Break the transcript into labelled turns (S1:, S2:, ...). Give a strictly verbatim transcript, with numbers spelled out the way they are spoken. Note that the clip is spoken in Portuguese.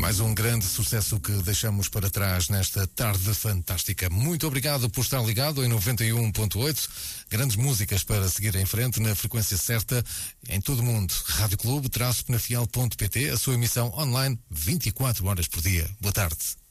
S1: mais um grande sucesso que deixamos para trás nesta tarde fantástica. Muito obrigado por estar ligado em noventa e um ponto oito. Grandes músicas para seguir em frente na frequência certa em todo o mundo. Rádio Clube, traço penafiel ponto pt, a sua emissão online vinte e quatro horas por dia. Boa tarde.